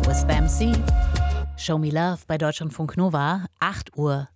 with Them See. Show Me Love bei Deutschlandfunk Nova, 8:36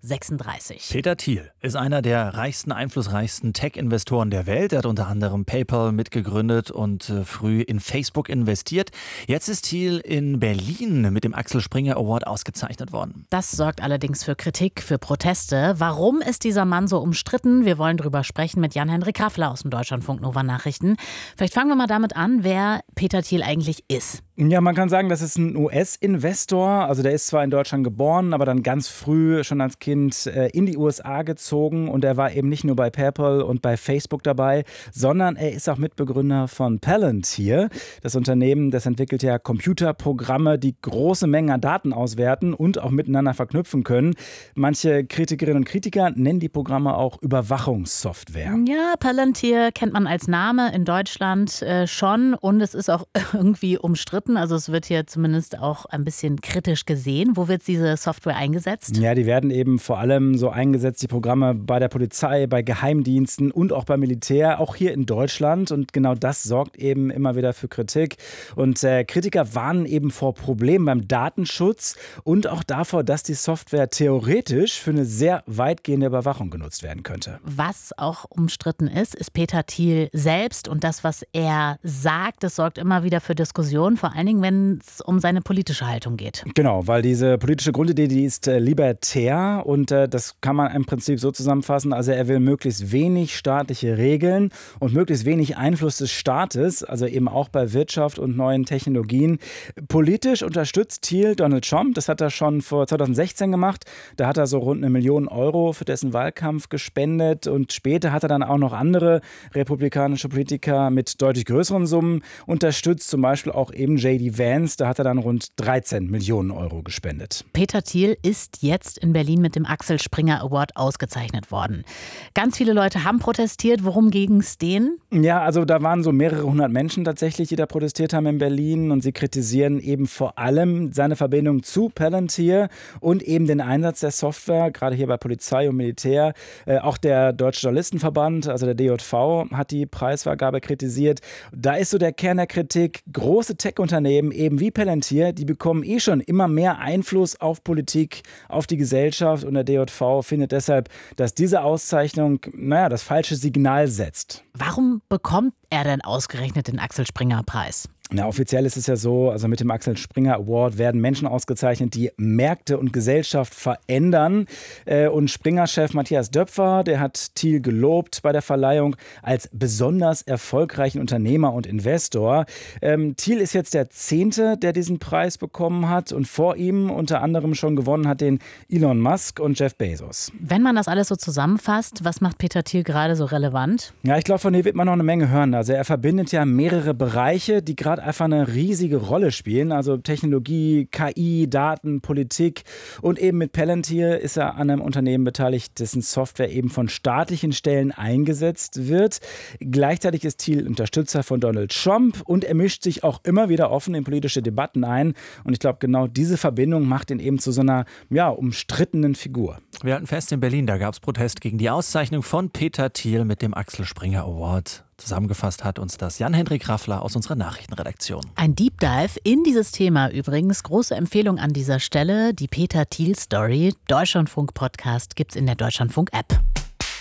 Uhr. Peter Thiel ist einer der reichsten, einflussreichsten Tech-Investoren der Welt. Er hat unter anderem PayPal mitgegründet und früh in Facebook investiert. Jetzt ist Thiel in Berlin mit dem Axel Springer Award ausgezeichnet worden. Das sorgt allerdings für Kritik, für Proteste. Warum ist dieser Mann so umstritten? Wir wollen drüber sprechen mit Jan-Henrik Raffler aus den Deutschlandfunk Nova Nachrichten. Vielleicht fangen wir mal damit an, wer Peter Thiel eigentlich ist. Ja, man kann sagen, das ist ein US-Investor. Also der ist zwar in Deutschland geboren, aber dann ganz früh schon als Kind in die USA gezogen. Und er war eben nicht nur bei PayPal und bei Facebook dabei, sondern er ist auch Mitbegründer von Palantir. Das Unternehmen, das entwickelt ja Computerprogramme, die große Mengen an Daten auswerten und auch miteinander verknüpfen können. Manche Kritikerinnen und Kritiker nennen die Programme auch Überwachungssoftware. Ja, Palantir kennt man als Name in Deutschland schon und es ist auch irgendwie umstritten. Also es wird hier zumindest auch ein bisschen kritisch gesehen. Wo wird diese Software eingesetzt? Ja, die werden eben vor allem so eingesetzt, die Programme bei der Polizei, bei Geheimdiensten und auch beim Militär, auch hier in Deutschland. Und genau das sorgt eben immer wieder für Kritik. Und Kritiker warnen eben vor Problemen beim Datenschutz und auch davor, dass die Software theoretisch für eine sehr weitgehende Überwachung genutzt werden könnte. Was auch umstritten ist Peter Thiel selbst und das, was er sagt, das sorgt immer wieder für Diskussionen, vor allen Dingen, wenn es um seine politische Haltung geht. Genau, weil diese politische Grundidee, die ist libertär und das kann man im Prinzip so zusammenfassen. Also er will möglichst wenig staatliche Regeln und möglichst wenig Einfluss des Staates, also eben auch bei Wirtschaft und neuen Technologien. Politisch unterstützt Thiel Donald Trump, das hat er schon vor 2016 gemacht. Da hat er so rund 1 Million Euro für dessen Wahlkampf gespendet und später hat er dann auch noch andere republikanische Politiker mit deutlich größeren Summen unterstützt, zum Beispiel auch eben J.D. Vance, da hat er dann rund 13 Millionen Euro gespendet. Peter Thiel ist jetzt in Berlin mit dem Axel Springer Award ausgezeichnet worden. Ganz viele Leute haben protestiert. Worum ging es denen? Ja, also da waren so mehrere hundert Menschen tatsächlich, die da protestiert haben in Berlin und sie kritisieren eben vor allem seine Verbindung zu Palantir und eben den Einsatz der Software, gerade hier bei Polizei und Militär. Auch der Deutsche Journalistenverband, also der DJV, hat die Preisvergabe kritisiert. Da ist so der Kern der Kritik, große Tech-Unternehmen, eben wie Palantir, die bekommen schon immer mehr Einfluss auf Politik, auf die Gesellschaft und der DJV findet deshalb, dass diese Auszeichnung, das falsche Signal setzt. Warum bekommt er denn ausgerechnet den Axel Springer Preis? Na, offiziell ist es ja so, also mit dem Axel Springer Award werden Menschen ausgezeichnet, die Märkte und Gesellschaft verändern. Und Springer-Chef Matthias Döpfer, der hat Thiel gelobt bei der Verleihung als besonders erfolgreichen Unternehmer und Investor. Thiel ist jetzt der 10., der diesen Preis bekommen hat und vor ihm unter anderem schon gewonnen hat den Elon Musk und Jeff Bezos. Wenn man das alles so zusammenfasst, was macht Peter Thiel gerade so relevant? Ja, ich glaube, von dem wird man noch eine Menge hören. Also er verbindet ja mehrere Bereiche, die gerade einfach eine riesige Rolle spielen. Also Technologie, KI, Daten, Politik und eben mit Palantir ist er an einem Unternehmen beteiligt, dessen Software eben von staatlichen Stellen eingesetzt wird. Gleichzeitig ist Thiel Unterstützer von Donald Trump und er mischt sich auch immer wieder offen in politische Debatten ein. Und ich glaube, genau diese Verbindung macht ihn eben zu so einer umstrittenen Figur. Wir halten fest, in Berlin, da gab es Protest gegen die Auszeichnung von Peter Thiel mit dem Axel Springer Award. Zusammengefasst hat uns das Jan-Henrik Raffler aus unserer Nachrichtenredaktion. Ein Deep Dive in dieses Thema übrigens. Große Empfehlung an dieser Stelle. Die Peter Thiel Story. Deutschlandfunk Podcast gibt's in der Deutschlandfunk App.